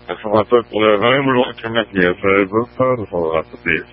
fatto volevo anche una chiesa, e non so fatto dici.